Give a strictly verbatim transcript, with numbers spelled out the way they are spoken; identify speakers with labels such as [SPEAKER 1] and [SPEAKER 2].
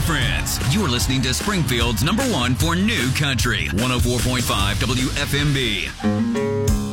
[SPEAKER 1] friends. You're listening to Springfield's number one for new country, one oh four point five W F M B.